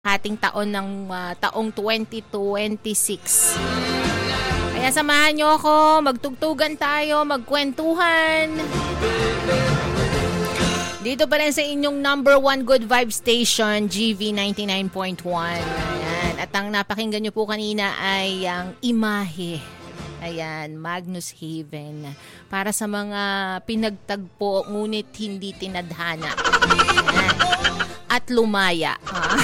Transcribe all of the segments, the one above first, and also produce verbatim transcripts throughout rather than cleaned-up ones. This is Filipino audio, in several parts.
ating taon ng uh, taong twenty twenty-six. Kaya samahan nyo ako, magtugtugan tayo, magkwentuhan. Dito pa rin sa inyong number one good vibe station, G V ninety-nine point one. Ayan. At ang napakinggan nyo po kanina ay ang Imahe. Ayan, Magnus Haven. Para sa mga pinagtagpo, ngunit hindi tinadhana. Ayan. At lumaya.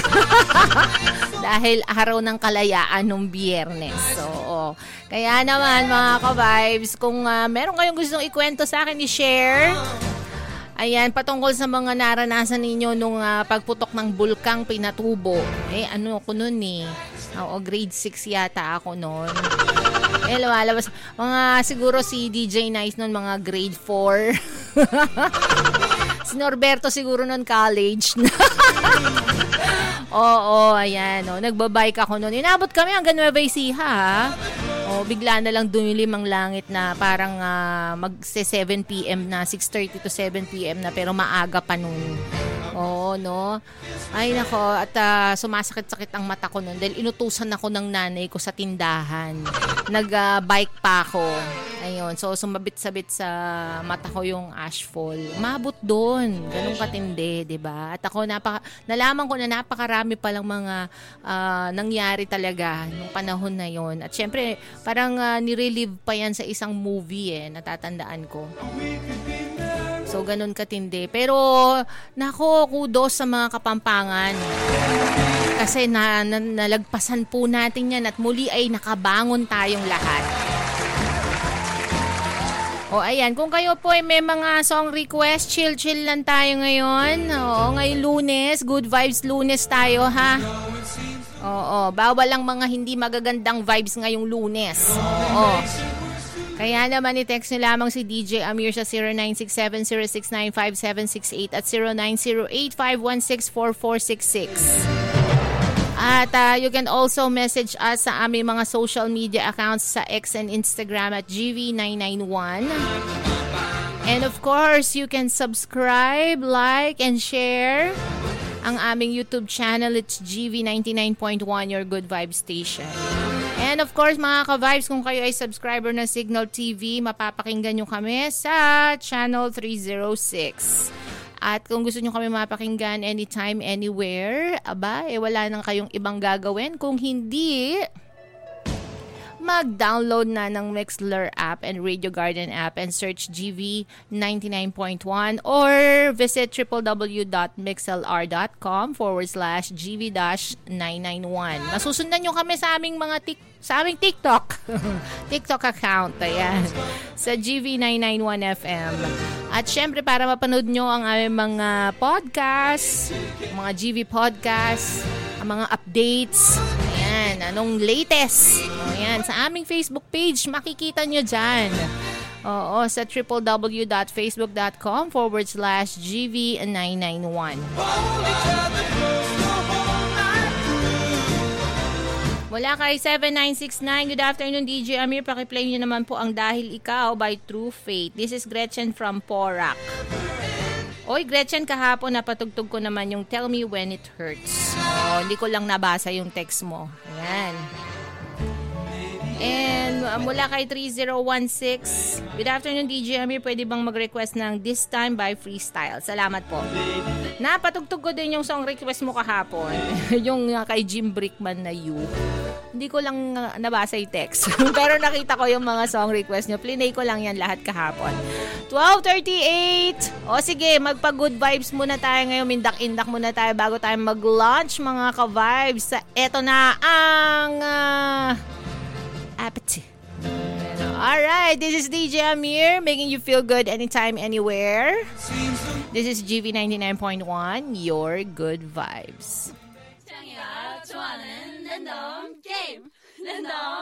Dahil araw ng kalayaan nung Biyernes. So, kaya naman mga ka-vibes, kung uh, meron kayong gustong ikwento sa akin, i-share. Ayan, patungkol sa mga naranasan ninyo nung uh, pagputok ng bulkang Pinatubo. Eh, ano ako nun eh. Oo, grade six yata ako nun. Eh, lumalabas. Mga siguro si D J Nice nun, mga grade four. Si Norberto siguro nun college. Oo, ayan. Oh. Nagbabike ako nun. Inabot kami hanggang Nueva Ecija, ha? Oh, bigla na lang dumilim ang langit na parang uh, mag-seven p.m. na, six thirty to seven p.m. na, pero maaga pa nun. Oo, no? Ay, nako. At uh, sumasakit-sakit ang mata ko nun dahil inutusan ako ng nanay ko sa tindahan. Nag-bike uh, pa ako. Ayun. So, sumabit-sabit sa mata ko yung ashfall. Umabot doon. Ganun katindi, diba? At ako, napaka, nalaman ko na napakarami palang mga uh, nangyari talaga nung panahon na yon. At syempre, parang uh, nirelive pa yan sa isang movie eh. Natatandaan ko. So, ganun katindi. Pero, nako, kudos sa mga Kapampangan. Kasi na, na, nalagpasan po natin yan at muli ay nakabangon tayong lahat. O, ayan. Kung kayo po ay may mga song request, chill-chill lang tayo ngayon. Oo, ngayong Lunes. Good vibes Lunes tayo, ha? Oo, bawal lang mga hindi magagandang vibes ngayong Lunes. Oo. Kaya naman i-text nyo lamang si D J Amir sa zero nine six seven zero six nine five seven six eight at zero nine zero eight five one six four four six six. At uh, you can also message us sa aming mga social media accounts sa X and Instagram at G V nine nine one. And of course, you can subscribe, like, and share ang aming YouTube channel. It's G V ninety-nine point one, your good vibe station. And of course, mga ka-vibes, kung kayo ay subscriber ng Signal T V, mapapakinggan nyo kami sa Channel three oh six. At kung gusto nyo kami mapakinggan anytime, anywhere, aba, eh wala nang kayong ibang gagawin. Kung hindi, mag-download na ng Mixlr app and Radio Garden app and search G V ninety-nine point one or visit www.mixlr.com forward slash GV-991. Masusundan nyo kami sa aming mga tik sa aming TikTok. TikTok account. Ayan. Sa G V nine ninety-one F M. At syempre, para mapanood nyo ang aming mga podcast, mga G V podcast, ang mga updates, ayan, anong latest. Ayan, sa aming Facebook page, makikita nyo dyan. Oo, sa www.facebook.com forward slash GV991. Mula kay seven nine six nine, good afternoon D J Amir, pakiplay nyo naman po ang Dahil Ikaw by True Faith. This is Gretchen from Porac. Oy, Gretchen, kahapon napatugtog ko naman yung Tell Me When It Hurts. Oh, hindi ko lang nabasa yung text mo. Ayan. And uh, mula kay three zero one six, good afternoon D J Amir, pwede bang mag-request ng This Time by Freestyle? Salamat po. Napatugtog ko din yung song request mo kahapon. Yung uh, kay Jim Brickman na You. Hindi ko lang uh, nabasa yung text. Pero nakita ko yung mga song request nyo. Plinay ko lang yan lahat kahapon. twelve thirty-eight. O sige, magpa-good vibes muna tayo ngayon. Mindak-indak muna tayo bago tayo mag-launch, mga ka-vibes. Eto na ang uh, Apathy. Alright, this is D J Amir, making you feel good anytime, anywhere. This is G V ninety-nine point one, your good vibes.